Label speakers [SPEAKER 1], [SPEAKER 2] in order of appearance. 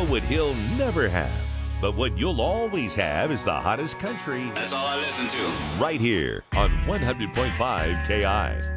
[SPEAKER 1] what he'll never have. But what you'll always have is the hottest country.
[SPEAKER 2] That's all I listen to.
[SPEAKER 1] Right here on 100.5 KI.